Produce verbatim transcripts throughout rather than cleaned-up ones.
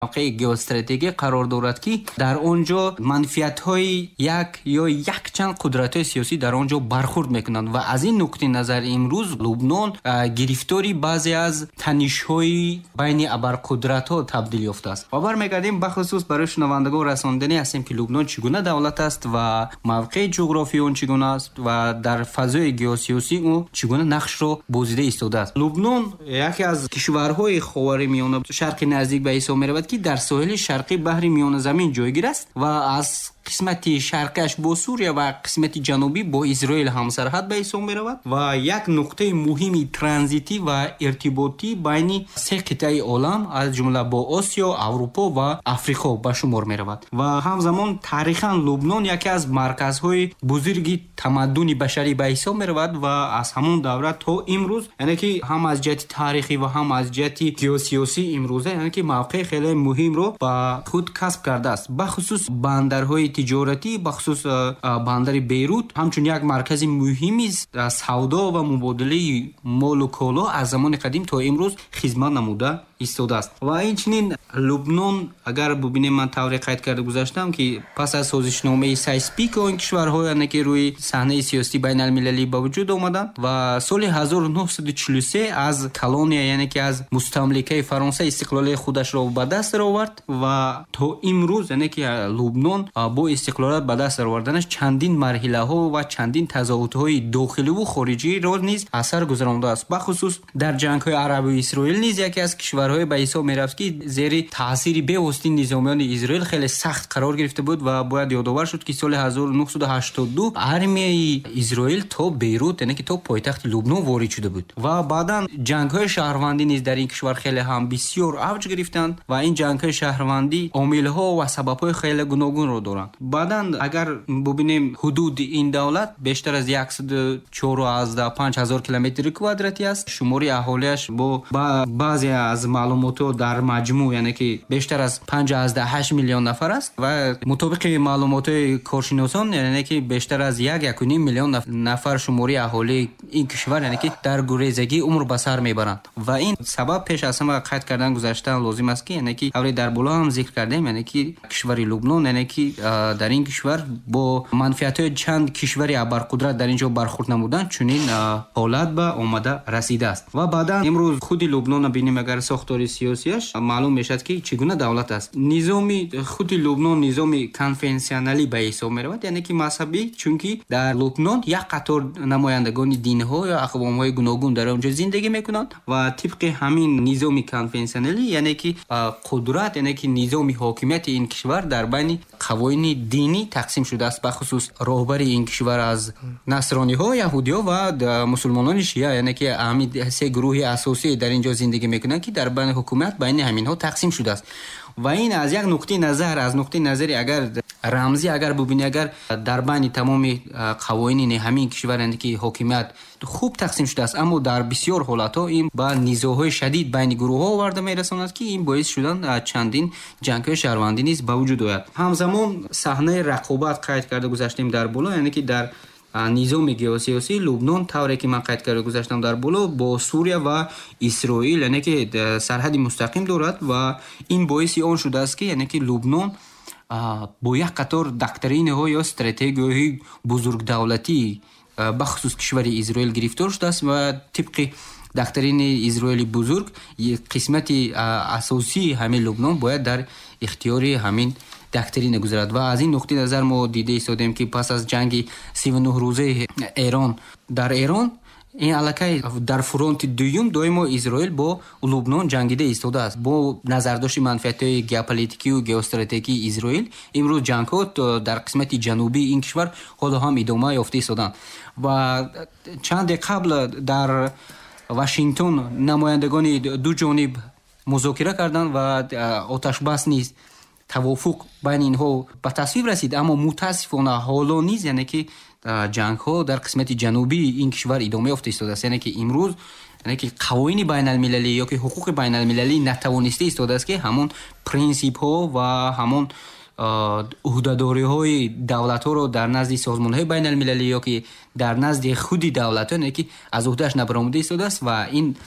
موقع گئواستراتژی قرار دارد که در آنجا منفعت‌های یک یا یک چند قدرت سیاسی در آنجا برخورد میکنند و از این نقطه نظر امروز لبنان گرفتاری بعضی از تنش‌های بین ابرقدرت‌ها تبدیل یافته است. و برمیگردیم بخصوص برای شنوندگان رساندنی هستیم که لبنان چگونه دولت است و موقع جغرافیایی اون چگونه است و در فضای گئوسیاسی اون چگونه نقش را بازیده ایستاده است. لبنان یکی از کشورهای خاورمیانه شرق نزدیک به حساب می‌رود که در ساحل شرقی بحر میان زمین جایگیر است و از قسمت شرقش با سوریه و قسمت جنوبی با اسرائیل همسرحد به حساب می‌رود و یک نقطه مهمی ترانزیتی و ارتباطی بین سه قطعه عالم از جمله با آسیا، اروپا و آفریقا به شمار می‌رود و همزمان تاریخاً لبنان یکی از مرکزهای بزرگ تمدن بشری به حساب می‌رود و از همون دوره تا امروز، یعنی که هم از جهت تاریخی و هم از جهت گئوسیاسی امروزه، یعنی که موقع خیلی مهم رو با خود کسب کرده است. بخصوص بندرهای تجارتی، بخصوص بندر بیروت همچون یک مرکز مهمی است سودا و مبادله مال و کالا از زمان قدیم تا امروز خدمت نموده ایستاده است. و اینچنین لبنان اگر ببینیم، من طوری قید کرده گذاشتم که پس از سازشنامه سایسپیک این کشورها یعنی که روی صحنه سیاسی بین المللی به وجود آمدند و سال هزار و نهصد و چهل و سه از کالونیا یعنی که از مستملکه فرانسه استقلال خودش را به دست آورد و تا امروز یعنی که لبنان با استقلال به دست آوردنش چندین مرحله ها و چندین تضادات های داخلی و خارجی را نیز اثر گذرانده است. بخصوص در جنگ های عرب و اسرائیل نیز یکی از کشورهای به حساب می‌رفت که زیر تاثیر بی‌واسطه نظامیان اسرائیل خیلی سخت قرار گرفته بود و باید یادآور شد که سال هزار و نهصد و هشتاد و دو ارمیه اسرائیل تا بیروت یعنی که تا پایتخت لبنان وارد شده بود و بعداً جنگ‌های شهروندی نیز در این کشور خیلی هم بسیار اوج گرفتند و این جنگ‌های شهروندی عامل‌ها و سبب‌های خیلی گوناگون رو دارند. بعداً اگر ببینیم حدود این دولت بیشتر از صد و چهارده و پنج هزار کیلومتر کوادراتی است. شماری اهالیش با بعضی از معلومات در مجموع یعنی که بیشتر از پنجاه و هشت میلیون نفر است و مطابق معلومات کارشناسان یعنی که بیشتر از یک و نیم میلیون نفر شماری اهالی این کشور یعنی که در گریزگی عمر به سر میبرند و این سبب پیش از همه قید کردن گذاشتن لازم است که یعنی که اولی در بالا هم ذکر کردیم یعنی که کشور لبنان یعنی که در این کشور با منفعت‌های چند کشوری ابرقدرت در اینجا برخورد نمودن چنین حالت به آمده رسیده است. و بعدا امروز خود لبنان ببینیم اگر ساختار سیاسیش معلوم میشد که چگونه دولت است. نظامی خود لبنان نظامی کنفنسیونالی به حساب میرود یعنی که مذهبی، چون که در لبنان یک قطار نمایندگان دین‌ها یا اقوام‌های گوناگون در اونجا زندگی میکنند و طبق همین نظامی کنفنسیونالی یعنی که قدرت یعنی که نظامی حاکمیت این کشور در بین قوانین دینی تقسیم شده است. بخصوص راهبری این کشور از نصرانی‌ها، یهودی‌ها و مسلمانان شیعه یعنی که همین سه گروه اساسی در اینجا زندگی میکنند که در بین حکومت بین همینها تقسیم شده است. و این از یک نقطه نظر از نقطه نظری اگر رمزی اگر ببینی اگر در بین تمام قوانین همین کشور یعنی که حکومت خوب تقسیم شده است، اما در بسیار حالت‌ها این با نزاع‌های شدید بین گروه‌ها آورده می‌رساند که این باعث شدن چندین جنگ‌های شهروندی نیز به وجود آید. همزمان صحنه رقابت قید کرده گذاشتیم در بالا یعنی که در نظام گئوسیاسی لبنان طوری که من قید کرده گذاشتم در بالا با سوریه و اسرائیل یعنی که سرحد مستقیم دارد و این باعث آن شده است که یعنی که لبنان با یک قطار دکترین‌ها یا استراتژی‌های بزرگ دولتی بخصوص کشور اسرائیل گرفتار شده است و طبق دکترین اسرائیلی بزرگ قسمت اساسی همین لبنان باید در اختیار همین دکترین گذرد. و از این نقطه نظر ما دیده ایستادیم که پس از جنگ سی و نه روزه ایران در ایران این علاقه در فرانت دوم دائما اسرائیل با لبنان جنگیده ایستاده است. با نظرداشت منفعت‌های ژئوپلیتیکی و ژئوستراتژیکی اسرائیل امروز جنگ‌ها در قسمت جنوبی این کشور حالا هم ادامه یافته ایستادند و چند قبل در واشنگتن نمایندگان دو جانب مذاکره کردند و آتش بس نیز توافق بین اینها به تصویب رسید، اما متاسفانه حالا نیز یعنی که جنگ ها در قسمت جنوبی این کشور ادامه یافته ایستاده است. یعنی که امروز یعنی که قوانین بین المللی یا که حقوق بین المللی نتوانسته ایستاده است که همون پرینسیپ ها و همون عهده‌داری های دولت ها رو در نزد سازمان های بین المللی یا که در نزد خودی دولت ها یعنی که از عهدهش نبرآمده ایستاده است و این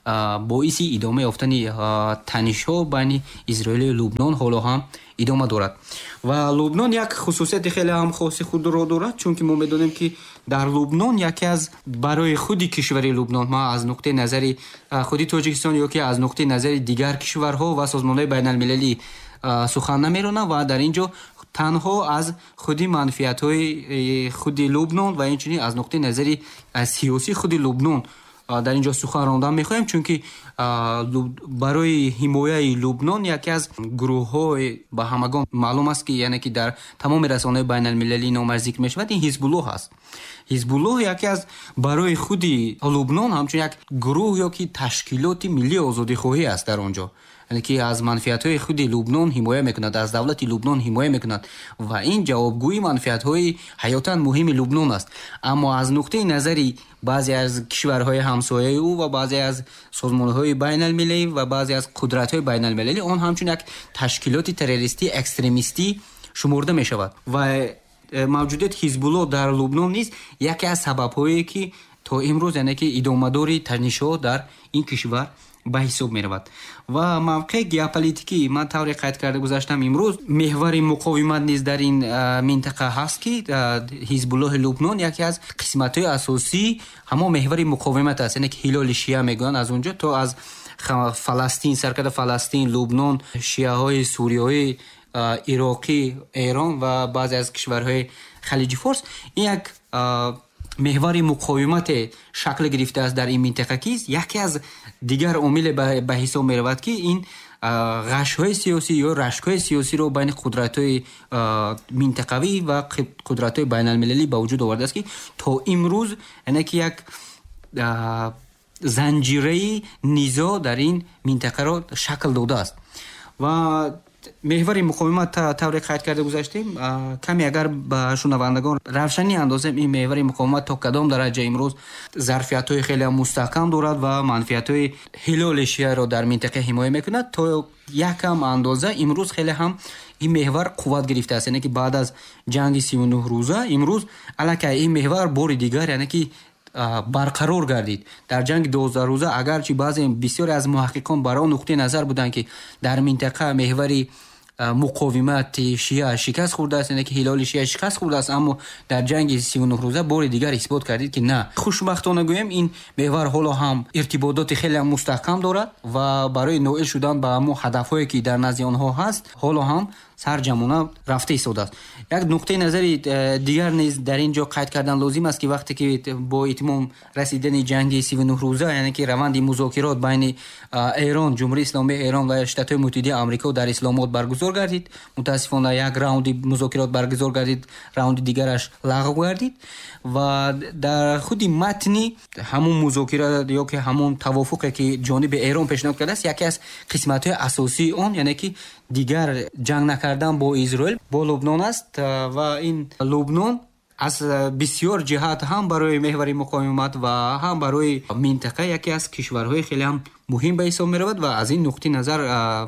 боиси идома ёфтани танишҳо байни Израилу Лубнон ҳоло ҳам идома дорад. ва Лубнон як хусусияти хеле ҳам хоси худро дорад, чунки мо медонем ки дар Лубнон яке аз барои худи кишвари Лубнон, ма аз нуқтаи назари худи Тоҷикистон ё ки аз нуқтаи назари дигар кишварҳо ва созмонҳои байналмилалӣ сухан намеронам, ва дар ин ҷо танҳо аз худи манфиатҳои худи Лубнон ва инчунин аз нуқтаи назари сиёсии худи Лубнон дар ин ҷо сухан рондан мехоҳем, чунки барои ҳимояи Лубнон яке аз гурӯҳҳои ба ҳамагон маълум аст ки яъне ки дар тамоми расонаҳои байналмилалӣ номаш зикр мешавад, ин Ҳизбуллоҳ аст. Ҳизбуллоҳ яке аз барои худи Лубнон ҳамчун як гурӯҳ ё ки ташкилоти миллии озодихоҳӣ аст дар он ҷо, яъне ки аз манфиатҳои худи Лубнон ҳимоя мекунад, аз давлати Лубнон ҳимоя мекунад ва ин ҷавобгӯи манфиатҳои ҳаётан муҳими Лубнон аст. Аммо аз нуқтаи назари баъзе аз кишварҳои ҳамсояи ӯ ва баъзе аз созмонҳои байналмилалӣ ва баъзе аз қудратҳои байналмилалӣ, он ҳамчун як ташкилоти террористӣ экстремистӣ шуморда мешавад. ва мавҷудияти Ҳизбуллоҳ дар Лубнон низ яке аз сабабҳое ки то имрӯз яъне ки идомадори танишҳо дар ин кишвар ба ҳисоб меравад. ва мавқеи геополитикӣ ман тавре қайд карда гузаштам, имрӯз меҳвари муқовимат низ дар ин минтақа ҳаст ки Ҳизбуллоҳи Лубнон яке аз қисматҳои асосии ҳамон меҳвари муқовимат аст, яъне ки ҳилоли шиа мегӯянд, аз он ҷо то аз Фаластин, саркарда Фаластин, Лубнон, шиаҳои суриёӣ, ироқӣ, Эрон ва баъзе аз кишварҳои халиҷи Форс, ин як меҳвари муқовимате шакл гирифтааст дар ин минтақа ки яке аз дигар омиле ба ҳисоб меравад ки ин ғашҳои сиёсӣ ё рашкҳои сиёсиро байни қудратҳои минтақавӣ ва қудратҳои байналмилалӣ ба вуҷуд овардааст ки то имрӯз яъне ки як занҷираи низоъ дар ин минтақаро шакл додааст. ва меҳвари муқовимат тавре қайд карда гузаштем, каме агар ба шунавандагон равшанӣ андозем ин меҳвари муқовимат то кадом дараҷа имрӯз зарфиятҳои хеле мустаҳкам дорад ва манфиатҳои ҳилоли шиаро дар минтақа ҳимоя мекунад, то якам андоза имрӯз хеле ҳам ин меҳвар қувват гирифтааст, яъне ки баъд аз ҷанги сиву нӯҳ рӯза имрӯз аллакай ин меҳвар бори дигар яъне ки барқарор гардид. дар ҷанги дувоздаҳ рӯза агарчи баъзе бисёре аз муҳаққиқон бар он нуқтаи назар буданд ки дар минтақа меҳвари муқовимати шиа шикаст хӯрдааст, яъне ки ҳилоли шиа шикаст хӯрдааст, аммо дар ҷанги сиву нӯҳ рӯза бори дигар исбот гардид ки на, хушбахтона гӯем ин меҳвар ҳоло ҳам иртибототи хеле мустаҳкам дорад ва барои ноил шудан ба ҳамон ҳадафҳое ки дар назди онҳо ҳаст ҳоло ҳам сарҷамона рафта истодааст. як нуқтаи назари дигар низ дар ин ҷо қайд кардан лозим аст ки вақте ки бо итмом расидани ҷанги сиву нӯҳ рӯза, яъне ки раванди музокирот байни Эрон, Ҷумҳурии Исломии Эрон ва Штатҳои Муттаҳидаи Амрико дар Исломобод баргузор гардид, мутаассифона як раунди музокирот баргузор гардид, раунди дигараш лағв гардид ва дар худи матни ҳамон музокира ё ки ҳамон тавофуқе ки ҷониби Эрон пешниҳод кардааст, яке аз қисматҳои асосии он яъне ки дигар ҷанг накардан бо Изроил бо Лубнон аст ва ин Лубнон аз бисёр ҷиҳат ҳам барои меҳвари муқовимат ва ҳам барои минтақа яке аз кишварҳои хеле ҳам муҳим ба ҳисоб меравад ва аз ин нуқтаи назар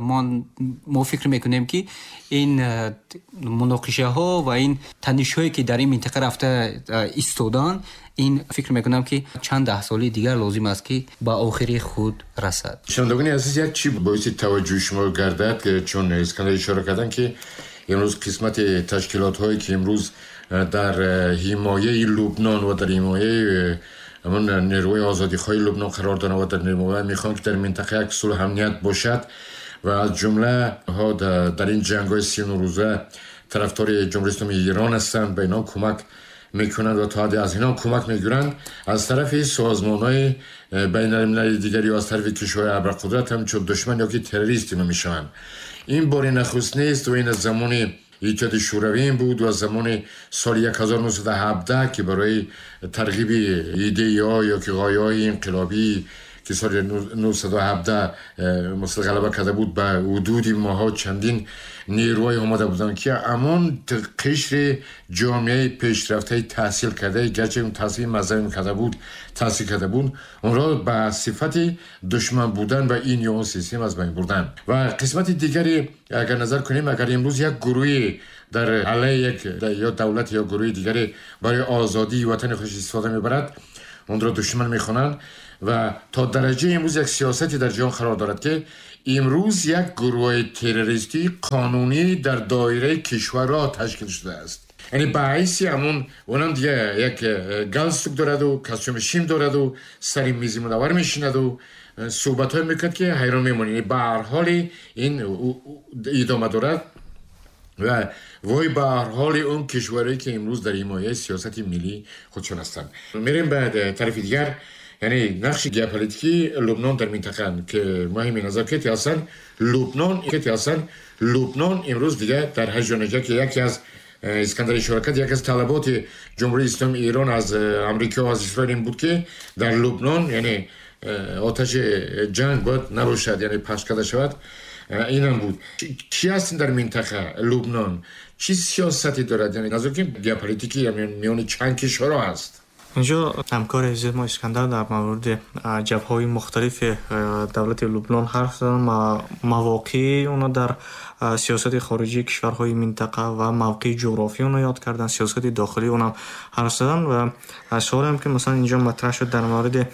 мо фикр мекунем ки ин муноқишаҳо ва ин танишҳое ки дар ин минтақа рафта истоданд, ин фикр мекунам ки чанд даҳсоли дигар лозим аст ки ба охири худ расад. шунавандагони азиз, як чӣ боиси таваҷҷӯҳи шумо гардад, чун Искандар ишора карданд ки имрӯз қисмати ташкилотҳое ки имрӯз дар ҳимояи Лубнон ва дар ҳимояи ҳамон нерӯи озодихоҳи Лубнон қарор доранд ва дар нерӯҳо мехоҳанд ки дар минтақа як сулҳ амният бошад ва аз ҷумлаҳо дар ин ҷангҳои сиву нӯҳ рӯза тарафдори Ҷумҳурии Исломии Ирон ҳастанд, ба инҳо кӯмак мекунанд ва то ҳадде аз инҳо кӯмак мегиранд. аз тарафи созмонҳои байналмилалии дигар ё аз тарафи кишварҳои абрқудрат ҳамчун душман ё ки террорист инҳо мешаванд. ин бори нахуст нест ва ин аз замони ایجاد شوروی بود و از زمان سال هزار و نهصد و هفده که برای ترغیب ایده ها یا که غایه های انقلابی که سال نهصد و هفده مثل غلبه کرده بود به حدود ماها چندین نیروهای آمده بودن که امان قشر جامعه پیشرفته تحصیل کرده گرچه اون تحصیل مذهبی کرده بود تحصیل کرده بود اون را به صفت دشمن بودن و این یا اون سیستم از بین بردن. و قسمت دیگری اگر نظر کنیم، اگر امروز یک گروهی در علیه یک یا دولت یا گروه دیگری برای آزادی وطن خودش استفاده میبرد، اون را دشمن میخوانند و تا درجه امروز یک سیاستی در جهان قرار دارد که امروز یک گروه تروریستی قانونی در دایره کشور را تشکیل شده است. یعنی به حیث همون اونم دیگه یک گالستوک دارد و کاستوم شیم دارد و سری میز منور میشیند و صحبت های میکرد که حیران میمونید. یعنی به هر حال این ادامه دارد و وای به هر حال اون کشوری که امروز در حمایه سیاست ملی خودشون هستند. میریم به طرف دیگر، یعنی نقش ژئوپلیتیکی لبنان در منطقه که مهم نظر که اصلا لبنان که اصلا لبنان امروز دیگه در هجانجه که یکی از اسکندر اشاره کرد، یکی از طلبات جمهوری اسلامی ایران از امریکا و از اسرائیل این بود که در لبنان یعنی آتش جنگ باید نباشد، یعنی پخش کرده شود. این هم بود. چی هستین در منطقه لبنان؟ چی سیاستی دارد؟ یعنی نظر که ژئوپلیتیکی یعنی میان چند کشورها هست؟ اینجا همکار عزیز ما اسکندر در مورد جبهه‌های مختلف دولت لبنان حرف زدن، مواقع اونا در سیاست خارجی کشورهای منطقه و موقع جغرافی اونا یاد کردن، سیاست داخلی اونا حرف زدن و سوال هم که مثلا اینجا مطرح شد در مورد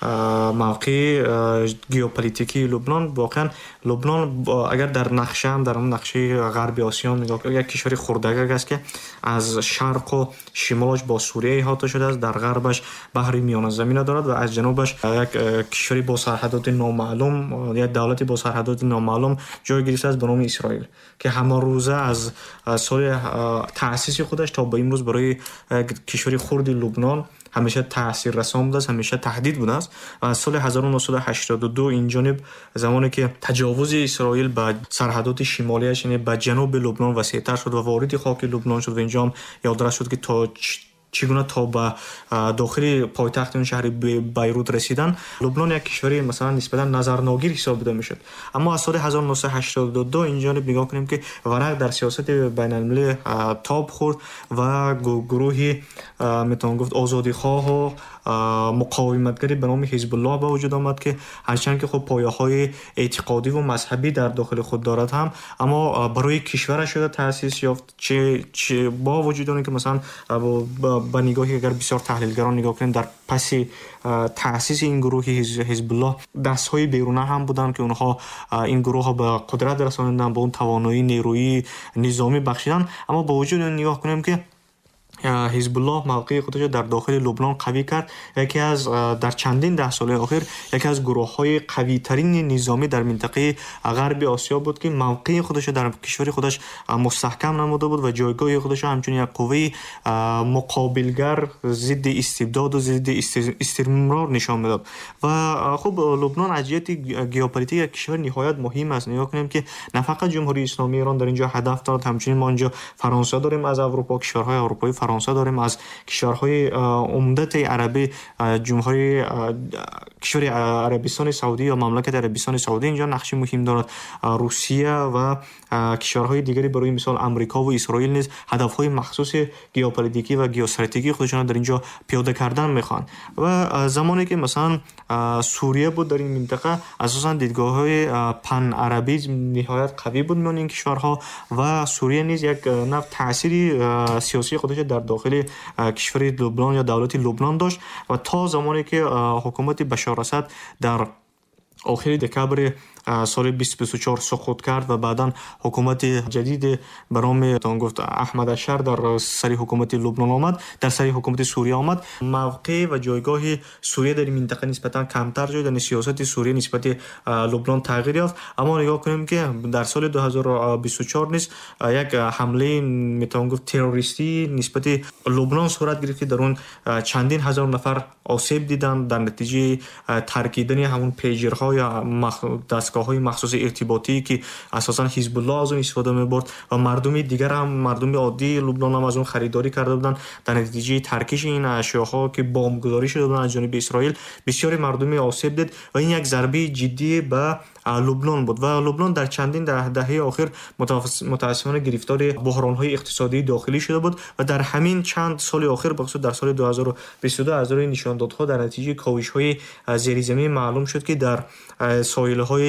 موقع ژئوپلیتیکی لبنان. واقعا لبنان اگر در نقشه هم در اون نقشه غربی آسیا نگاه کنید، یک کشور خردک است که از شرق و شمالش با سوریه احاطه شده است، در غربش بحر میانه زمین دارد و از جنوبش یک کشوری با سرحدات نامعلوم، یک دولتی با سرحدات نامعلوم جای گرفته است به نام اسرائیل که همه روزه از سال تأسیس خودش تا به امروز برای کشور خرد لبنان همیشه تاثیر رسان بوده است، همیشه تهدید بوده است. و از سال هزار و نهصد و هشتاد و دو این جانب زمانی که تجاوز اسرائیل به سرحدات شمالیش یعنی به جنوب لبنان وسیع‌تر شد و وارد خاک لبنان شد و اینجا هم یادداشت شد که تا چگونه تا به داخل پایتخت اون شهر بیروت رسیدن، لبنان یک کشوری مثلا نسبتا نظرناگیر حساب دیده میشد. اما از سال هزار و نهصد و هشتاد و دو اینجا نگاه کنیم که ورق در سیاست بین المللی تاب خورد و گروهی میتوان گفت آزادیخواه و مقاومتگری به نام حزب الله به وجود آمد که هرچند که خب پایه‌های اعتقادی و مذهبی در داخل خود دارد هم، اما برای کشور شده تأسیس یافت. چه, چه با وجود اون که مثلا با نگاهی اگر بسیار تحلیلگران نگاه کنیم در پس تأسیس این گروه حزب الله دست‌های بیرونه هم بودن که اونها این گروه ها به قدرت رساندن، به اون توانایی نیرویی نظامی بخشیدن. اما با وجود اون نگاه کنیم که حزب الله موقع خودش در داخل لبنان قوی کرد، یکی از در چندین ده سال اخیر یکی از گروه‌های قوی ترین نظامی در منطقه غرب آسیا بود که موقع خودش در کشور خودش مستحکم نموده بود و جایگاه خودش همچنین یک قوه مقابلگر ضد استبداد و ضد استمرار نشان میداد. و خب لبنان از جهت ژئوپلیتیک یک کشور نهایت مهم است. نگاه کنیم که نه فقط جمهوری اسلامی ایران در اینجا هدف دارد، همچنین ما اینجا فرانسه داریم از اروپا، کشورهای اروپایی فرانسه داریم از کشورهای عمدت عربی، جمهوری کشور عربستان سعودی یا مملکت عربستان سعودی اینجا نقش مهم دارد. روسیه و کشورهای دیگری برای مثال امریکا و اسرائیل نیز هدفهای مخصوص ژئوپلیتیکی و ژئوستراتژیکی خودشان در اینجا پیاده کردن میخوان. و زمانی که مثلا سوریه بود در این منطقه اساسا دیدگاه‌های پن عربی نهایت قوی بود میان این کشورها و سوریه نیز یک نوع تأثیری سیاسی خودش در داخل کشور لبنان یا دولت لبنان داشت. و تا زمانی که حکومت بشار اسد در آخر دکبر سال بیست و بیست و چهار سقوط کرد و بعداً حکومت جدید به نام گفت احمد اشر در سر حکومت لبنان آمد، در سر حکومت سوریه آمد، موقع و جایگاه سوریه در این منطقه نسبتاً کمتر شد، یعنی سیاست سوریه نسبت لبنان تغییر یافت. اما نگاه کنیم که در سال دو هزار و بیست و چهار نیز یک حمله میتوان گفت تروریستی نسبت لبنان صورت گرفت که در اون چندین هزار نفر آسیب دیدند در نتیجه ترکیدن همون پیجرها یا دستگاه‌های مخصوص ارتباطی که اساساً حزب الله از اون استفاده می‌برد و مردم دیگر هم مردم عادی لبنان هم از اون خریداری کرده بودند. در نتیجه ترکیش این اشیاءها که بمبگذاری شده بود از جانب اسرائیل بسیاری مردم آسیب دید و این یک ضربه جدی به لبنان بود و لبنان در چندین دهه دهه اخیر متأسفانه گرفتار بحران‌های اقتصادی داخلی شده بود و در همین چند سال اخیر بخصوص در سال دو هزار و بیست و دو از روی نشاندادها در نتیجه کاوش‌های زیرزمینی معلوم شد که در ساحل‌های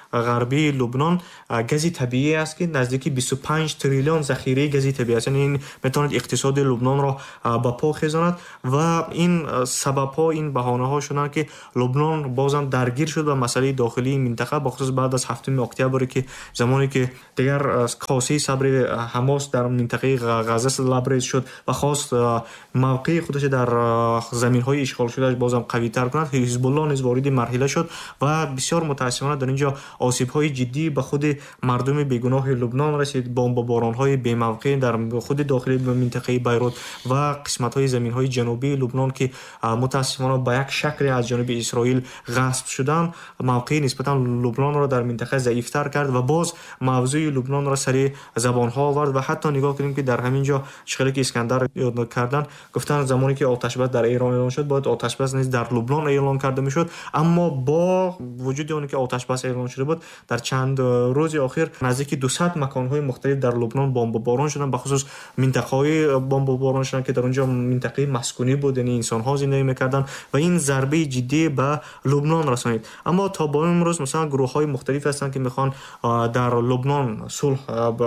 غربی لبنان گازی طبیعی است که نزدیک بیست و پنج تریلیون ذخیره گازی طبیعی است. یعنی این میتواند اقتصاد لبنان را به پا خیزاند و این سبب ها این بهانه ها شدند که لبنان بازم درگیر شد به مسئله داخلی منطقه، بخصوص بعد از هفتم اکتبر که زمانی که دیگر کاسه صبر حماس در منطقه غزه لبریز شد و خواست موقع خودش در زمین های اشغال شده بازم قوی تر کند، حزب الله نیز وارد مرحله شد و بسیار متاسفانه در اینجا آسیب های جدی به خود مردم بیگناه لبنان رسید. بمباران های بی موقع در خود داخل منطقه بیروت و قسمت های زمین های جنوبی لبنان که متاسفانه به یک شکل از جانب اسرائیل غصب شدن، موقع نسبتا لبنان را در منطقه ضعیف تر کرد و باز موضوع لبنان را سر زبان ها آورد. و حتی نگاه کنیم که در همین جا شخړې که اسکندر یاد کردن، گفتن زمانی که آتش بس در ایران اعلان شد باید آتش بس نیز در لبنان اعلان کرده میشد، اما با وجود اون که آتش بس اعلان شده بود در چند روز اخیر نزدیک دویست مکان های مختلف در لبنان بمباران شدن، به خصوص منطقه های بمباران شدن که در اونجا منطقه مسکونی بود، یعنی انسان ها زندگی میکردن و این ضربه جدی به لبنان رسانید. اما تا با امروز مثلا گروه های مختلف هستند که میخوان در لبنان صلح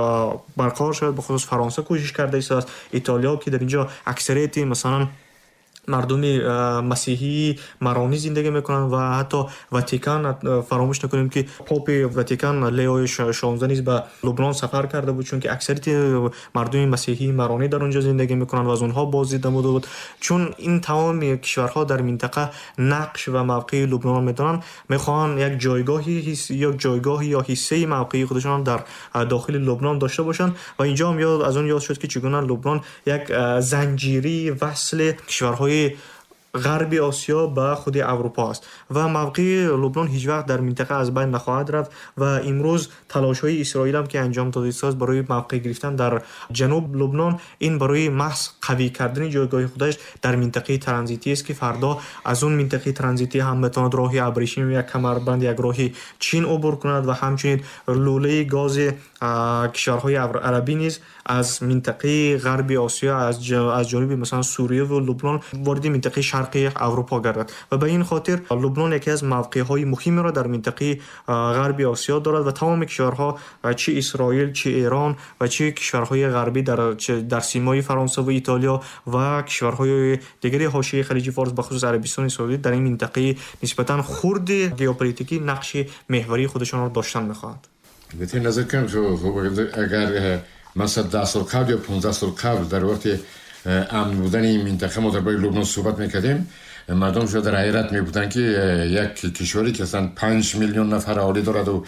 برقرار شود، به خصوص فرانسه کوشش کرده است، ایتالیا که در اینجا اکثریت مثلا مردم مسیحی مرانی زندگی میکنن و حتی واتیکان، فراموش نکنیم که پاپ واتیکان لیو شانزده نیز به لبنان سفر کرده بود، چون که اکثریت مردم مسیحی مرانی در اونجا زندگی میکنن و از اونها بازدید نموده بود. چون این تمام کشورها در منطقه نقش و موقع لبنان میدونن، میخوان یک جایگاهی یک جایگاهی یا حصه موقعی خودشان در داخل لبنان داشته باشن و اینجا هم یاد از اون یاد شد که چگونه لبنان یک زنجیری وصل کشورهای غربی آسیا به خود اروپا است و موقع لبنان هیچ وقت در منطقه از بین نخواهد رفت و امروز تلاش های اسرائیل هم که انجام داده است برای موقع گرفتن در جنوب لبنان، این برای محض قوی کردن جایگاه خودش در منطقه ترانزیتی است که فردا از اون منطقه ترانزیتی هم بتواند راه ابریشم یک کمربند یک راه چین عبور کند و همچنین لوله گاز کشورهای عربی نیز از منطقه غربی آسیا از از جانب مثلا سوریه و لبنان وارد منطقه شرقی اروپا گردد و به این خاطر لبنان یکی از موقع‌های مهمی را در منطقه غربی آسیا دارد و تمام کشورها چه اسرائیل چه ایران و چه کشورهای غربی در در سیمای فرانسه و ایتالیا و کشورهای دیگری حاشیه خلیج فارس به خصوص عربستان سعودی در این منطقه نسبتاً خرد ژئوپلیتیکی نقش محوری خودشان را داشتن می‌خواهند. بهتر نظر کنم خب اگر مثلا ده سال قبل یا پانزده سال قبل در وقت امن بودن این منطقه ما درباره لبنان صحبت میکردیم، مردم شاید در حیرت میبودن که یک کشوری که اصلا پنج میلیون نفر اهالی دارد و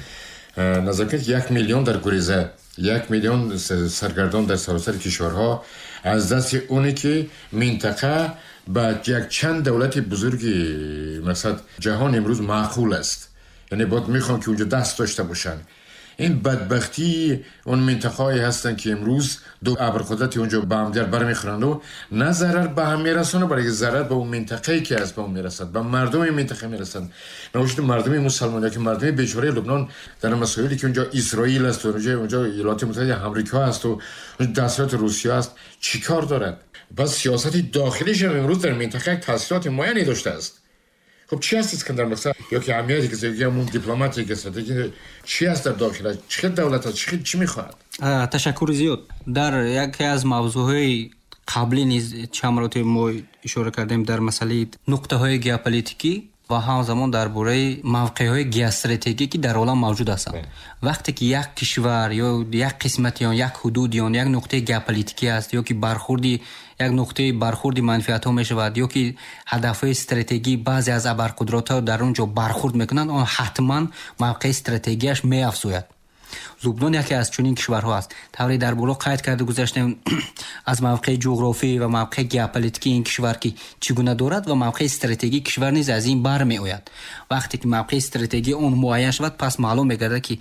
نظر کنید یک میلیون در گریزه، یک میلیون سرگردان در سراسر کشورها از دست اونی که منطقه با یک چند دولت بزرگی مثلا جهان امروز معقول است، یعنی باید میخوان که اونجا دست داشته باشن. این بدبختی اون منطقه‌ای هستن که امروز دو ابرقدرت اونجا به هم دیگر برمیخورند و نه ضرر به هم میرسونه، برای ضرر به اون منطقه‌ای که از به اون میرسد، به مردم این منطقه میرسند. نوشته مردم مسلمان که مردم بیچاره لبنان در مسائلی که اونجا اسرائیل است و اونجا اونجا ایالات متحده آمریکا است و دستورات روسیه است چیکار دارد؟ بس سیاست داخلیش هم امروز در منطقه تاثیرات معینی داشته است. خب چی هست اسکندر مثلا یا که امیتی که زیگه همون دیپلماتی که استراتژی چی هست در داخل چه دولت هست چه چی میخواد؟ تشکر زیاد. در یکی از موضوعهای قبلی نیز چند مرتبه ما اشاره کردیم در مسئله نقطه های ژئوپلیتیکی و همزمان درباره موقع‌های ژئواستراتژیکی در عالم موجود هستند. وقتی که یک کشور یا یک قسمت یا یک حدود یا یک نقطه ژئوپلیتیکی است یا که برخوردی یک نقطه برخوردی منفعت‌ها می‌شود یا که هدف‌های استراتژی بعضی از ابرقدرت‌ها در اونجا برخورد می‌کنند، آن حتما موقع استراتژیش می‌افزاید. لبنان یکی از چنین کشورها است. طوری در بالا قید کرده گذاشتیم از موقع جغرافی و موقع ژئوپلیتیکی این کشور که چگونه دارد و موقع استراتژی کشور نیز از این بر می آید. وقتی که موقع استراتژی اون معین شود پس معلوم می‌گردد که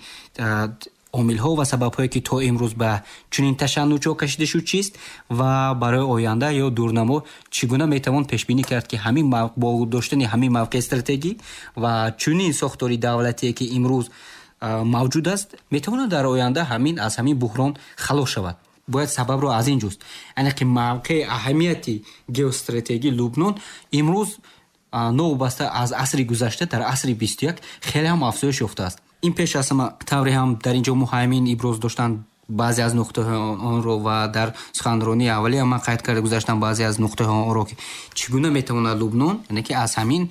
عامل‌ها و سبب‌هایی که تا امروز به چنین تشنج‌ها کشیده شد چیست و برای آینده یا دورنما چگونه میتوان پیش بینی کرد که همین با داشتن همین موقع استراتژی و چنین ساختاری دولتی که امروز موجود است میتواند در آینده همین از همین بحران خلاص شود. باید سبب رو از این جست، یعنی که موقع اهمیتی ژئواستراتژی لبنان امروز نوبسته از عصر گذشته در عصر بیست و یک خیلی هم افزایش یافته است. ин пеш аз ҳама тавре ҳам дар инҷо муҳаймин иброз доштанд баъзе аз нуқтаҳои онро ва дар суханронии аввалия ман қайд карда гузаштам баъзе аз нуқтаҳои онро ки чӣ гуна метавонад Лубнон яъне ки аз ҳамин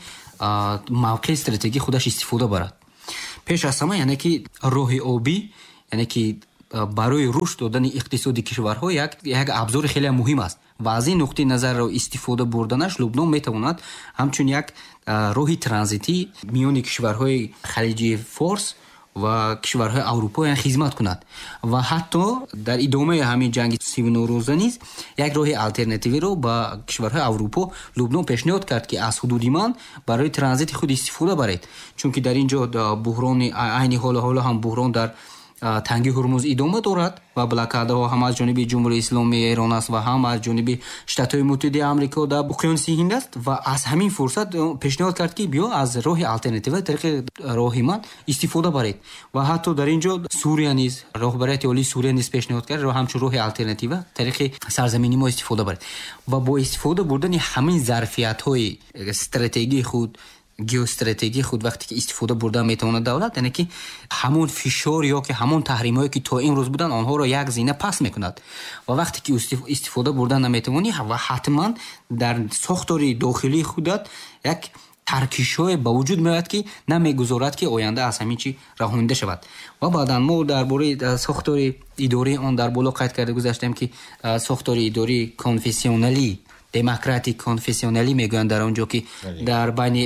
мавқеи стратегии худаш истифода барад. пеш аз ҳама яъне ки роҳи обӣ яъне ки барои рушд додани иқтисоди кишварҳо як як абзори хеле муҳим аст ва аз ин нуқтаи назарро истифода бурданаш Лубнон метавонад ҳамчун як роҳи транзитӣ миёни кишварҳои халиҷи Форс ва кишварҳои аврупоян хизмат кунад ва ҳатто дар идомаи ҳамин ҷанги сиву нӯ рӯза низ як роҳи алтернативиро ба кишварҳои Аврупо Лубнон пешниҳод кард ки аз ҳудуди ман барои транзити худ истифода баред, чунки дар ин ҷо буҳрони айни ҳоло ҳоло ҳам буҳрон дар танги ҳурмуз идома дорад ва блокадаҳо ҳам аз ҷониби ҷумҳурии исломии Эрон аст ва ҳам аз ҷониби Штатҳои Муттаҳидаи Амрико дар уқёнуси Ҳинд аст ва аз ҳамин фурсат пешниҳод кард ки биё аз роҳи алтернатива тариқи роҳи ман истифода баред ва ҳатто дар ин ҷо Сурия низ роҳбарияти олии Сурия низ пешниҳод кард ҳамчун роҳи алтернатива тариқи сарзамини мо истифода баред ва бо истифода бурдани ҳамин зарфиятҳои стратегии худ геостратегии худ вақте ки истифода бурда метавонад давлат яъне ки ҳамон фишор ё ки ҳамон таҳримҳое ки то имрӯз буданд онҳоро як зина пас мекунад ва вақте ки истифода бурда наметавонӣ ва ҳатман дар сохтори дохилии худат як таркишҳое ба вуҷуд меояд ки намегузорад ки оянда аз ҳамин чӣ раҳонида шавад ва баъдан мо дар бораи сохтори идории он дар боло қайд карда гузаштем ки сохтори идории конфессионалӣ демократик конфессионалӣ мегӯянд дар он ҷо ки дар байни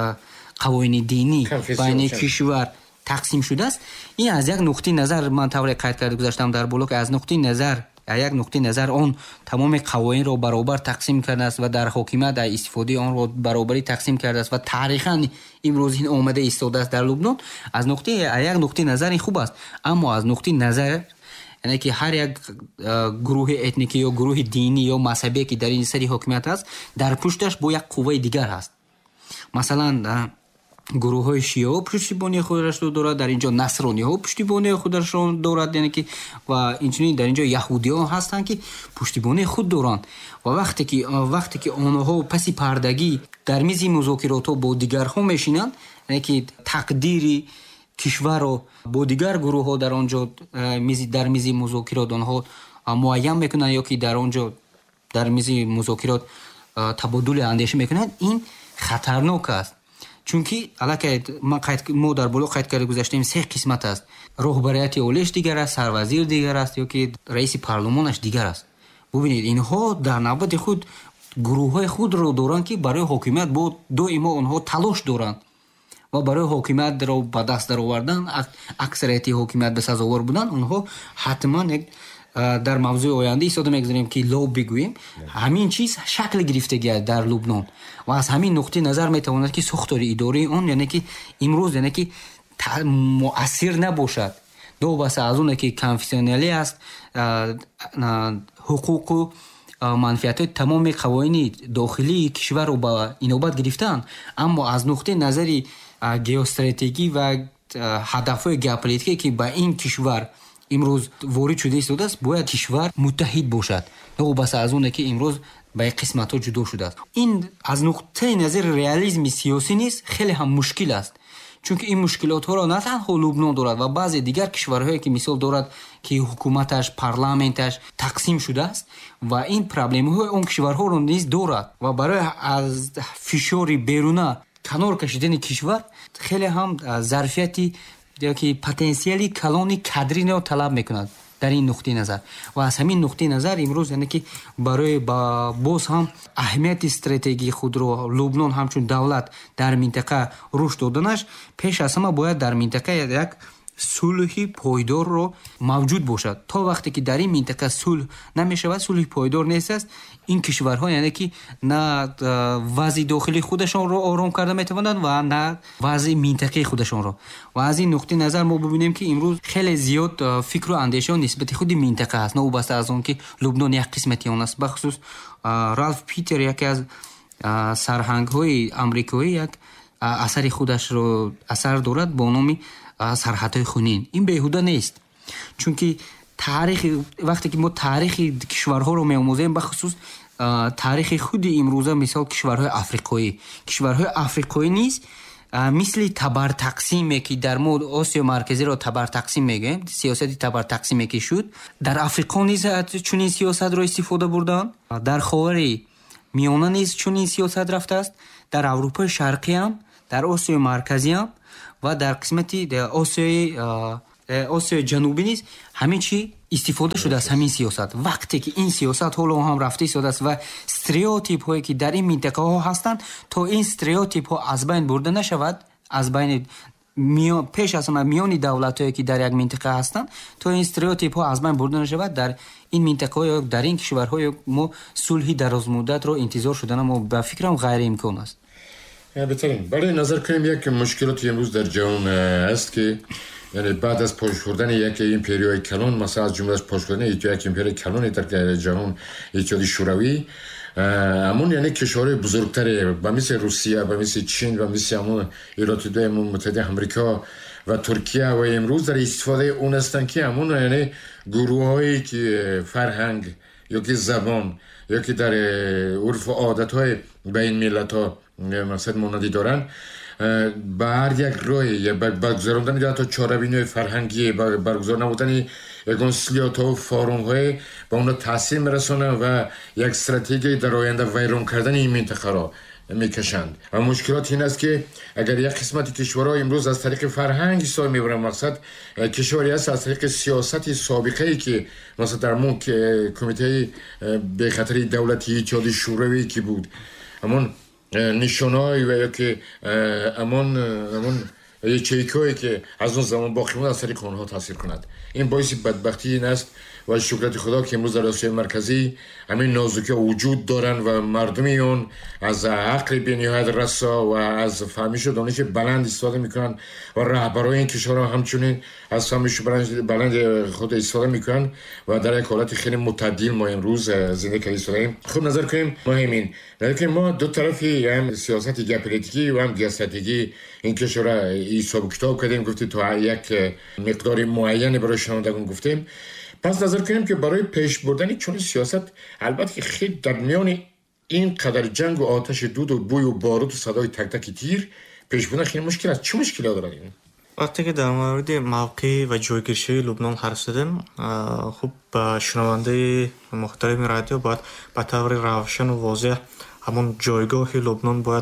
қавоини динӣ байни кишвар тақсим шудааст. ин аз як нуқтаи назар ман тавре қайд карда гузаштам дар боло ки аз нуқтаи назар як нуқтаи назар он тамоми қавоинро баробар тақсим кардааст ва дар ҳокимият дар истифодаи онро баробарӣ тақсим кардааст ва таърихан имрӯз ин омада истодааст дар Лубнон. аз нуқтаи як нуқтаи назар ин хуб аст, аммо аз нуқтаи назар яъне ки ҳар як гурӯҳи этникӣ ё гурӯҳи динӣ ё мазҳабие ки дар ин сари ҳокимият аст дар пушташ бо як қувваи дигар ҳаст. Масалан гурӯҳҳои шиёҳо пуштибонии худашро дорад, дар ин ҷо насрониҳо пуштибонии худашро дорад, яъне ки ва инчунин дар ин ҷо яҳудиён ҳастанд ки пуштибонии худ доранд ва вақте ки вақте ки онҳо паси пардагӣ дар мизи музокиротҳо бо дигарҳо мешинанд, яъне ки тақдири кишварро бо дигар гурӯҳҳо дар он ҷо дар мизи музокирот онҳо муайян мекунанд ё ки дар он ҷо дар мизи музокирот табодули андеша мекунанд, ин хатарнок аст. чунки аллакай мо дар боло қайд карда гузаштем се қисмат аст. роҳбарияти олиаш дигар аст, сарвазир дигар аст ё ки раиси парлумонаш дигар аст. бубинед инҳо дар навбати худ гурӯҳҳои худро доранд ки барои ҳокимият бо доимо онҳо талош доранд ва барои ҳокимиятро ба даст даровардан аксарияти ҳокимият ба сазовор буданд онҳо ҳатман дар мавзӯи оянда истода мегузорем ки лобби гӯем ҳамин чиз шакли гирифтагиаст дар Лубнон ва аз ҳамин нуқтаи назар метавонад ки сохтори идории он яъне ки имрӯз яъне ки муассир набошад. добаса аз оне ки конфессионалӣ аст, ҳуқуқу манфиатҳои тамоми қавоини дохилии кишварро ба инобат гирифтаанд, аммо аз нуқтаи назари геостратегӣ ва ҳадафҳои геополитикӣ ки ба ин кишвар имрӯз ворид шуда истодааст, бояд кишвар муттаҳид бошад, новобаста аз оне ки имрӯз ба қисматҳо ҷудо шудааст. ин аз нуқтаи назари реализми сиёсӣ низ хеле ҳам мушкил аст, чунки ин мушкилотҳоро на танҳо Лубнон дорад ва баъзе дигар кишварҳое ки мисол дорад ки ҳукуматаш, парламенташ тақсим шудааст ва ин проблемаҳои он кишварҳоро низ дорад ва барои аз фишори беруна канор кашидани кишвар хеле ҳам зарфияти ки потенсиали калони кадриро талаб мекунад дар ин нуқтаи назар ва аз ҳамин нуқтаи назар имрӯз яъне ки барои ба боз ҳам аҳамияти стратегии худро Лубнон ҳамчун давлат дар минтақа рушд доданаш пеш аз ҳама бояд дар минтақа як сулҳи пойдорро мавҷуд бошад. то вақте ки дар ин минтақа сулҳ намешавад, сулҳи пойдор нест аст, ин кишварҳо яъне ки на вазъи дохилии худашонро ором карда метавонанд ва на вазъи минтақаи худашонро. ва аз ин нуқтаи назар мо бибинем ки имрӯз хеле зиёд фикру андешаҳо нисбати худи минтақа аст, новобаста аз он ки Лубнон як қисмати он аст. бахусус Ралф Питер яке аз сарҳангҳои амрикоӣ як асари худашро асар дорад бо номи сарҳадҳои хунин. ин беҳуда нест, чунки таърихи вақте ки мо таърихи кишварҳоро меомӯзем, бахусус таърихи худи имрӯза, мисол кишварҳои африқоӣ кишварҳои африқоӣ низ مثل تبر تقسیمی که در مود آسیا مرکزی را تبر تقسیم میگیم، سیاست تبر تقسیمی که شد، در افریقا نیز چنین سیاست را استفاده بردن، در خاور میانه نیز چنین سیاست رفته است، در اروپای شرقی هم، در آسیا مرکزی هم و در قسمتی در آسیای آسیا جنوبی نیز همین چی استفاده شده از همین سیاست. وقتی که این سیاست حالا هم رفته شده است و استریوتیپ هایی که در این منطقه ها هستند تا این استریوتیپ ها از بین برده نشود، از بین میان پیش از همه میان دولت هایی که در یک منطقه هستند تا این استریوتیپ ها از بین برده نشود، در این منطقه ها در این کشورهای ما صلح دراز مدت رو انتظار شدن ما به فکرم غیر امکان است. بهترین برای نظر کنیم یک مشکلاتی امروز در جهان است که یعنی بعد از پاش خوردن یک امپریای کلان، مثلا از جملهش پاش خوردن یک امپریای کلان در جهان اتحاد شوروی، همون یعنی کشورهای بزرگتر به مثل روسیه، به مثل چین و مثل همون ایالات متحده آمریکا و ترکیه و امروز در استفاده اون هستن که همون یعنی گروه هایی که فرهنگ یا که زبان یا که در عرف و عادت های بین ملت ها مثلا مانندی دارن، به هر یک راه یا برگزاراندن یا تا چاره‌بینی فرهنگی برگزار نمودن یکون سلیات ها و فارم های به اونا تاثیر میرسونه و یک استراتژی در آینده ویران کردن این منطقه را میکشند. و مشکلات این است که اگر یک قسمت کشورها امروز از طریق فرهنگ سال میبرن، مقصد کشوری است از طریق سیاست سابقه ای که مثلا در مون کمیته به خاطر دولتی اتحاد شوروی که بود، همون نشانه‌ای و یا که امون امون یه چیکایی که از اون زمان باقی مونده از طریق اونها تاثیر کند. این باعث بدبختی این است و شکرت خدا که امروز در آسیا مرکزی همین نازکی وجود دارن و مردمی اون از عقل بی‌نهایت رسا و از فهمیش و دانش بلند استفاده میکنن و رهبرای این کشورها همچنین از فهمیش بلند خود استفاده میکنن و در یک حالت خیلی متعدل ما امروز زندگی کردیم. خب نظر کنیم ما همین نظر ما دو طرفی هم سیاست ژئوپلیتیکی و هم استراتژی این کشورها حساب کتاب کردیم، گفتیم تو یک مقدار معین برای شنوندگان گفتیم. پس نظر کنیم که برای پیش بردن چون سیاست البته که خیلی در میان این قدر جنگ و آتش دود و بوی و بارود و صدای تک تک تیر پیش بردن خیلی مشکل است. چه مشکلی دارد این؟ وقتی که در مورد موقع و جایگیری لبنان حرف زدیم، خب با شنونده مختلف رادیو باید به طور روشن و واضح همون جایگاه لبنان باید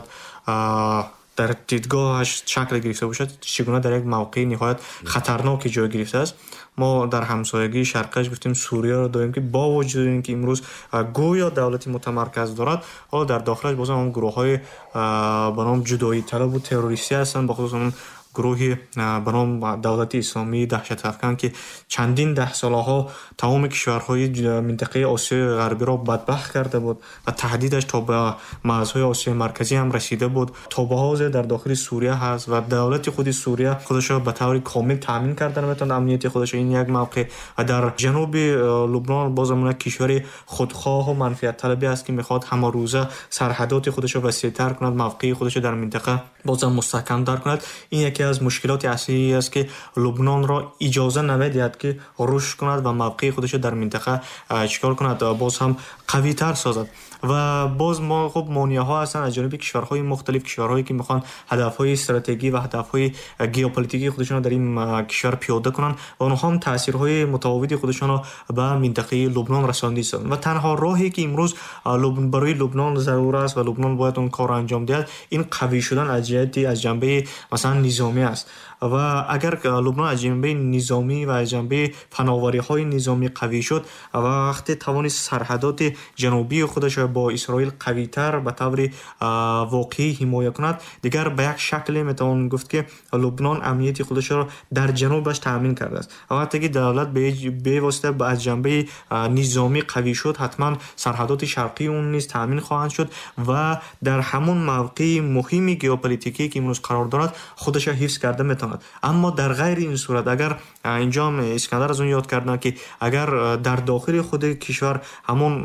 در دیدگاهش شکل گرفته باشد، چگونه در یک موقع نهایت خطرناک جای گرفته است. ما در همسایگی شرقش گفتیم سوریه را داریم که با وجود اینکه امروز گویا دولتی متمرکز دارد، حالا در داخلش بازم هم گروه‌های به نام جدایی طلب و تروریستی هستند، بخصوص اون گروهی به نام دولت اسلامی دهشت افکن که چندین ده ساله ها تمام کشورهای منطقه آسیای غربی را بدبخت کرده بود و تهدیدش تا به مرزهای آسیای مرکزی هم رسیده بود. تا به حال در داخل سوریه هست و دولت خود سوریه خودش را به طور کامل تامین کردن میتونه امنیت خودش. این یک موقع و در جنوب لبنان بازم یک کشور خودخواه و منفعت طلبی است که میخواد همه روزه سرحدات خودش را وسیع‌تر کند، موقع خودش در منطقه بازم مستحکم تر کند. این یکی از مشکلات اصلی است که لبنان را اجازه نمیدهد که رشد کند و موقع خودش در منطقه چیکار کند، باز هم قوی تر سازد. و باز ما خب مانعه ها هستن از جانب کشورهای مختلف، کشورهایی که میخوان هدفهای استراتژی و هدفهای ژئوپلیتیکی خودشون در این کشور پیاده کنن و اونها هم تاثیرهای متفاوتی خودشون را به منطقه لبنان رساندند. و تنها راهی که امروز لبنان برای لبنان ضرور است و لبنان باید اون کار انجام دهد، این قوی شدن از جهت از جنبه مثلا نظامی است. و اگر لبنان از جنبه نظامی و از جنبه فناوری‌های نظامی قوی شد و وقتی توانست سرحدات جنوبی خودش با اسرائیل قوی‌تر به طور واقعی حمایت کند، دیگر به یک شکلی میتوان گفت که لبنان امنیت خودش را در جنوبش تامین کرده است. وقتی که دولت به واسطه از جنبه نظامی قوی شد، حتما سرحدات شرقی اون نیز تامین خواهند شد و در همون موقع مهم ژئوپلیتیکی که امروز قرار دارد خودش را حفظ کرده میتواند. اما در غیر این صورت اگر اینجا اسکندر از اون یاد کردن که اگر در داخل خود کشور همون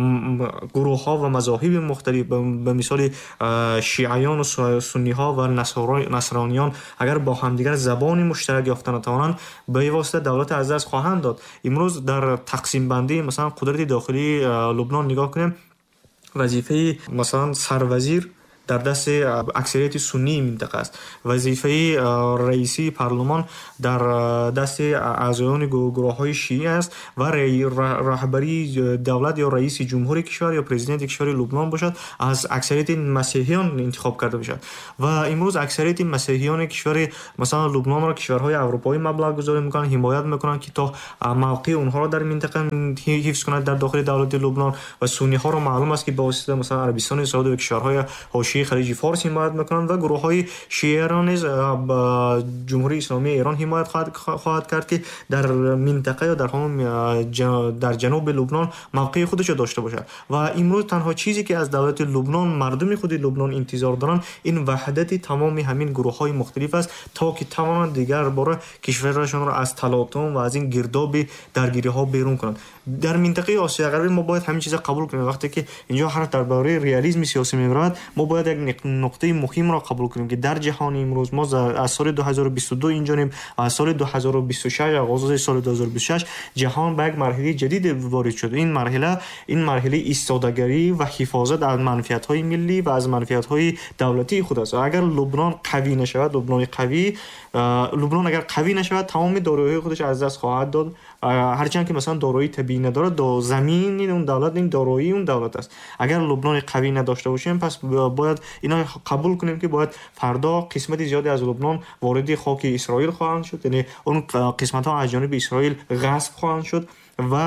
گروه ها و مذاهب مختلف به مثال شیعیان و سنی ها و نصرانیان اگر با همدیگر زبانی مشترک یافته نتوانند، به واسطه دولت از دست خواهند داد. امروز در تقسیم بندی مثلا قدرت داخلی لبنان نگاه کنیم، وظیفه مثلا سروزیر дар дасти аксарияти суннии минтақа аст. вазифаи раиси парлумон дар дасти аъзоёни гурӯҳҳои шиӣ аст ва раҳбарии давлат ё раиси ҷумҳури кишвар ё президенти кишвари Лубнон бошад аз аксарияти масеҳиён интихоб карда бошад. ва имрӯз аксарияти масеҳиёни кишвари масалан Лубнонро кишварҳои аврупоӣ маблағгузорӣ мекунанд, ҳимоят мекунанд ки то мавқеи онҳоро дар минтақа ҳифз кунад дар дохили давлати Лубнон. ва сунниҳоро маълум аст ки ба воситаи масалан Арабистони Саудӣ ва кишварҳои ҳошияи халиҷи Форс ҳимоят мекунанд ва гурӯҳҳои шиаро низ ба ҷумҳурии исломии Эрон ҳимоят хоҳад кард ки дар минтақа ё дар ҳамон дар ҷануби Лубнон мавқеи худашро дошта бошад. ва имрӯз танҳо чизе ки аз давлати Лубнон мардуми худи Лубнон интизор доранд ин ваҳдати тамоми ҳамин гурӯҳҳои мухталиф аст, то ки тавонанд дигар бора кишварашонро аз талотум ва аз ин гирдоби даргириҳо берун кунанд. дар минтақаи Осиёи Ғарбӣ мо бояд ҳамин чиза қабул кунем. вақте ки инҷо ҳарф дар бораи реализми сиёсӣ мебарад, мо бояд як нуқтаи муҳимро қабул кунем ки дар ҷаҳони имрӯз мо аз соли дуҳазору бисту ду инҷонем, аз соли дуҳазору бисту шаш оғози соли дуҳазору бисту шаш ҷаҳон ба як марҳилаи ҷадиде ворид шуд. ин марҳила ин марҳилаи истодагарӣ ва ҳифозат аз манфиатҳои миллӣ ва аз манфиатҳои давлатии худ аст. агар Лубнон қавӣ нашавад, Лубнони қавӣ Лубнон агар қавӣ нашавад, тамоми дороиҳои худаш аз даст хоҳад дод. ҳарчанд ки масалан дороии табиӣ надорад, до замини он давлат ин дороии он давлат аст. агар Лубнони қавӣ надошта бошем, пас бояд ино қабул кунем ки бояд фардо қисмати зиёде аз Лубнон вориди хоки Исроил хоҳанд шуд, яъне он қисматҳо аз ҷониби Исроил ғасб хоҳанд шуд ва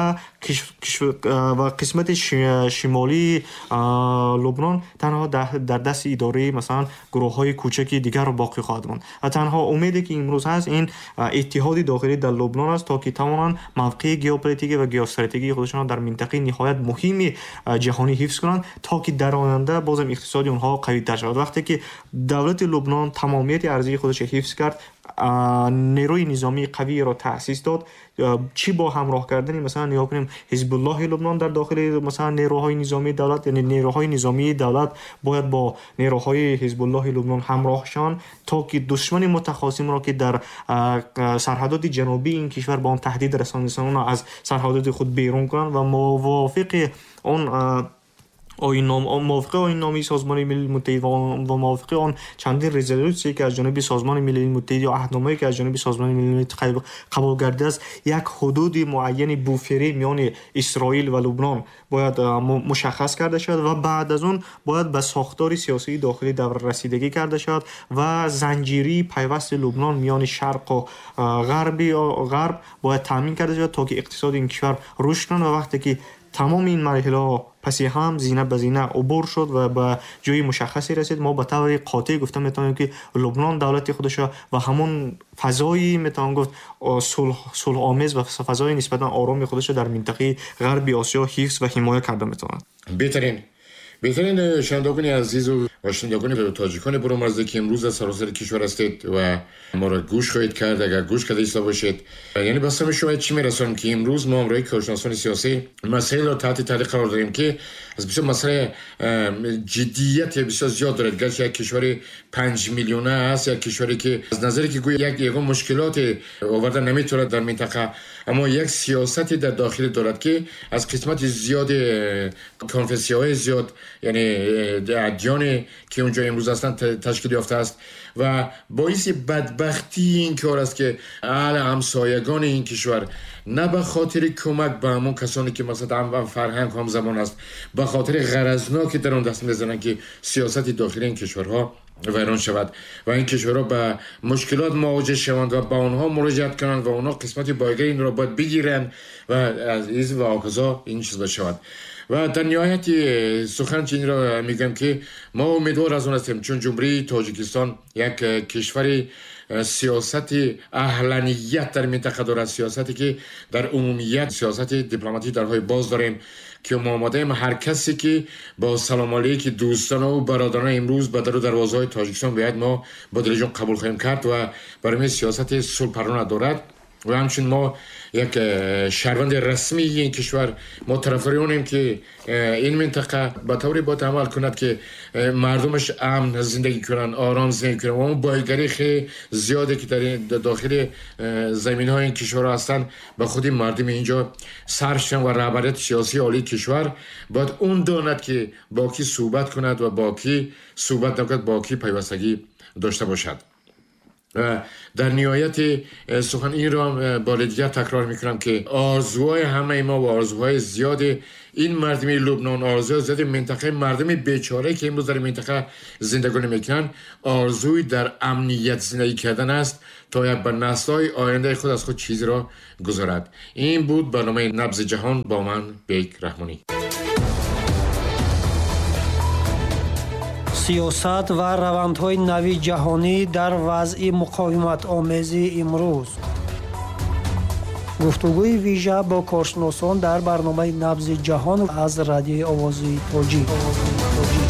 ва қисмати шимолии Лубнон танҳо дар дасти идораи масалан гурӯҳҳои кӯчаки дигар боқӣ хоҳад монд. танҳо умеде ки имрӯз ҳаст ин иттиҳоди дохилӣ дар Лубнон аст, то ки тавонанд мавқеи геополитикӣ ва геостратегии худашонро дар минтақаи ниҳоят муҳими ҷаҳонӣ ҳифз кунанд, то ки дар оянда бозам иқтисоди онҳо қавитар шавад. вақте ки давлати Лубнон тамомияти арзии худашро ҳифз кард, нерӯи низомии қавиеро таъсис дод, чӣ бо ҳамроҳ кардани масалан нигоҳ кунем ҳизбуллоҳи Лубнон дар дохили масалан нерӯҳои низомии давлат, яъне нерӯҳои низомии давлат бояд бо нерӯҳои ҳизбуллоҳи Лубнон ҳамроҳ шаванд, то ки душмани мутахосимро ки дар сарҳадоди ҷанубии ин кишвар ба он таҳдид расонидааст аз сарҳадоди худ берун кунанд ва мувофиқи он موافقه آیین‌نامه سازمان ملل متحد و موافقه آن چندین رزولوسیایی که از جانب سازمان ملل متحد یا عهدنامه‌ای که از جانب سازمان ملل متحد قبول گردیده است، یک حدود معین بوفری میان اسرائیل و لبنان باید مشخص کرده شود و بعد از اون باید به ساختار سیاسی داخلی در رسیدگی کرده شود و زنجیری پیوست لبنان میان شرق و غرب غرب باید تامین کرده شود تا که اقتصاد این کشور رشد کنه. و وقتی که تمام این مرحله پسی هم زینه به زینه عبور شد و به جای مشخصی رسید، ما به طور قاطع گفتم میتونیم که لبنان دولت خودش و همون فضایی میتونم گفت صلح صلح آمیز و فضای نسبتا آرام خودش در منطقه غربی آسیا حفظ و حمایت کرده میتونه. بهترین بهترین شنوندگان عزیز و شنوندگان تاجیکان برامرزی که امروز از سراسر کشور هستید و ما را گوش خواهید کرد، اگر گوش کرده ایستا باشید، یعنی بسته شما چی میرسونم که امروز ما امروی کارشناسان سیاسی مسائل را تحت تحقیق قرار داریم که از بسیار مسئله جدیت بسیار زیاد دارد. گرچه یک کشور پنج میلیونه است، یک کشوری که از نظری که گویا یک یگان مشکلات آورده نمیتونه در منطقه، اما یک سیاستی در داخل دارد که از قسمت زیاد کنفسیون‌های زیاد، یعنی ادیانی که اونجا امروز هستند تشکیل یافته است و باعث بدبختی این کار است که اهل همسایگان این کشور نه به خاطر کمک به همون کسانی که مثلا هم فرهنگ هم زمان است، به خاطر غرضناکی در اون دست میزنن که سیاست داخلی این کشورها ویران شود و این کشورها به مشکلات مواجه شوند و با آنها مراجعت کنند و آنها قسمت بایگاه این را باید بگیرند و از این واقعا این چیز بشود. و در نهایت سخن چین را میگم که ما امیدوار از اون هستیم، چون جمهوری تاجیکستان یک کشور سیاست اهلانیت در منطقه دارد، سیاستی که در عمومیت سیاست دیپلماتی درهای باز داریم که ما آماده ایم هر کسی که با سلام علیک دوستان و برادران امروز به در دروازه‌های تاجیکستان بیاید ما با دل جان قبول خواهیم کرد و برای سیاست صلح پران دارد و همچنین ما یک شهروند رسمی این کشور، ما طرفداریم که این منطقه به طوری باید عمل کند که مردمش امن زندگی کنند، آرام زندگی کنند. و اون بایگری خیلی زیاده که در داخل زمین های این کشور هستند به خودی مردم اینجا سرشن و رهبریت سیاسی عالی کشور باید اون داند که با کی صحبت کند و با کی صحبت نکند، با کی پیوستگی داشته باشد. در نهایت سخن این را بار دیگر تکرار میکنم که آرزوهای همه ما و آرزوهای زیاد این مردم لبنان، آرزوهای زیاد منطقه، مردم بیچاره که امروز در منطقه زندگی میکنن، آرزوی در امنیت زندگی کردن است تا یک بر نسل‌های آینده خود از خود چیزی را گذارد. این بود برنامه نبض جهان با من بیگ رحمانی. سیاست و روندهای نوی جهانی در وضع مقاومت آمیز امروز. گفتگوی ویژه با کارشناسان در برنامه نبض جهان از رادیوی آوازی تاجیک.